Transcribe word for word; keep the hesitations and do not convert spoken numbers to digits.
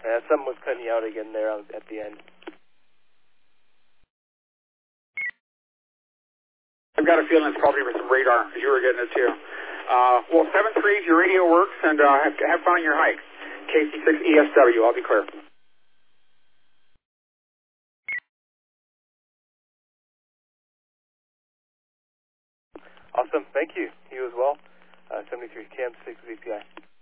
Uh, something was cutting you out again there at the end. I've got a feeling it's probably with some radar, because you were getting it too. Uh, well, seven three, your radio works, and uh, have, have fun on your hike. K C six E S W, I'll be clear. Awesome, thank you. You as well. Uh, seventy-three Cam six V P I.